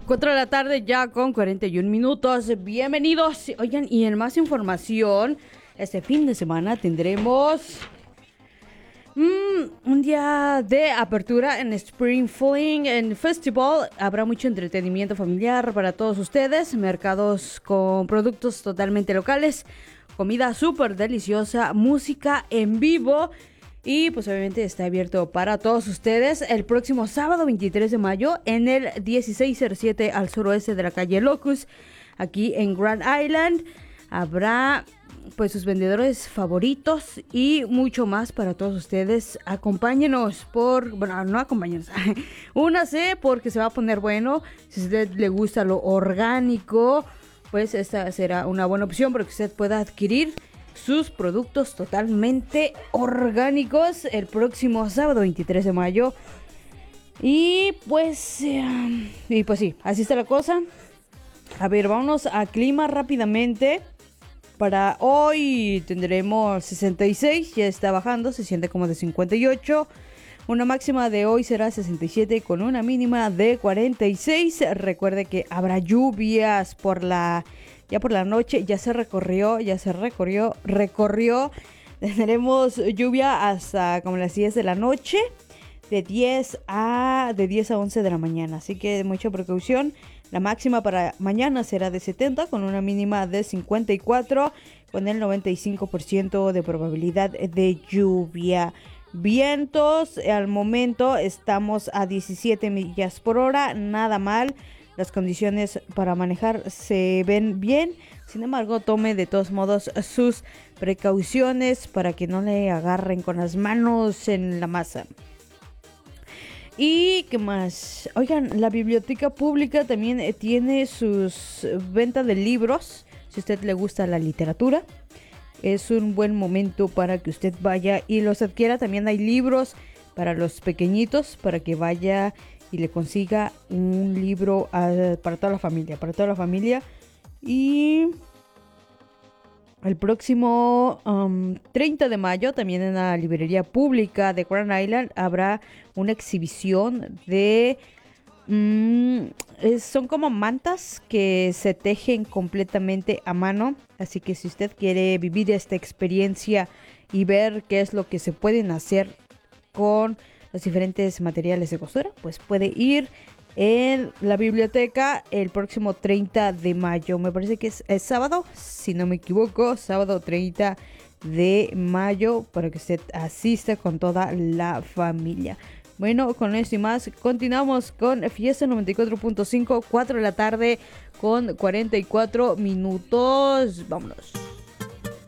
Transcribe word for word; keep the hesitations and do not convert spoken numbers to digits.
cuatro de la tarde ya con cuarenta y un minutos. Bienvenidos. Oigan, y en más información, este fin de semana tendremos mm, un día de apertura en Spring Fling en Festival. Habrá mucho entretenimiento familiar para todos ustedes, mercados con productos totalmente locales, comida súper deliciosa, música en vivo. Y pues obviamente está abierto para todos ustedes el próximo sábado veintitrés de mayo en el dieciséis cero siete al suroeste de la calle Locust, aquí en Grand Island. Habrá pues sus vendedores favoritos y mucho más para todos ustedes. Acompáñenos por, bueno, no acompáñenos, únase porque se va a poner bueno. Si a usted le gusta lo orgánico, pues esta será una buena opción para que usted pueda adquirir sus productos totalmente orgánicos el próximo sábado veintitrés de mayo. Y pues eh, y pues sí, así está la cosa. A ver, vámonos a clima rápidamente. Para hoy tendremos sesenta y seis, ya está bajando, se siente como de cincuenta y ocho. Una máxima de hoy será sesenta y siete con una mínima de cuarenta y seis. Recuerde que habrá lluvias por la ya por la noche, ya se recorrió, ya se recorrió, recorrió. Tendremos lluvia hasta como las diez de la noche, de diez a de diez a once de la mañana, así que mucha precaución. La máxima para mañana será de setenta con una mínima de cincuenta y cuatro, con el noventa y cinco por ciento de probabilidad de lluvia. Vientos, al momento estamos a diecisiete millas por hora, nada mal. Las condiciones para manejar se ven bien. Sin embargo, tome de todos modos sus precauciones para que no le agarren con las manos en la masa. ¿Y qué más? Oigan, la biblioteca pública también tiene sus ventas de libros. Si a usted le gusta la literatura, es un buen momento para que usted vaya y los adquiera. También hay libros para los pequeñitos, para que vaya y le consiga un libro uh, para toda la familia, para toda la familia. Y el próximo um, treinta de mayo, también en la librería pública de Grand Island, habrá una exhibición de... Um, es, son como mantas que se tejen completamente a mano. Así que si usted quiere vivir esta experiencia y ver qué es lo que se pueden hacer con los diferentes materiales de costura, pues puede ir en la biblioteca el próximo treinta de mayo. Me parece que es, es sábado, si no me equivoco, sábado treinta de mayo, para que usted asista con toda la familia. Bueno, con esto y más, continuamos con Fiesta noventa y cuatro punto cinco, cuatro de la tarde con cuarenta y cuatro minutos. Vámonos.